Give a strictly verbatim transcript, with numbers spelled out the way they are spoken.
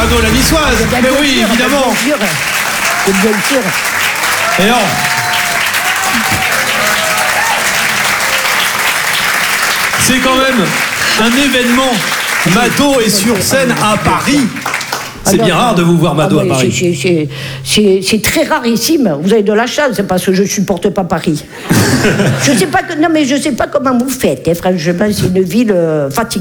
Mado la niçoise. Mais oui, sûr, évidemment. Bien sûr. Bien sûr. Et alors, c'est quand même un événement. Mado est sur scène à Paris. C'est bien rare de vous voir Mado ah, à Paris. C'est, c'est, c'est, c'est très rarissime. Vous avez de la chance, parce que je ne supporte pas Paris. je sais pas que, non, mais je ne sais pas comment vous faites. Hein, franchement, c'est une ville euh, fatigante.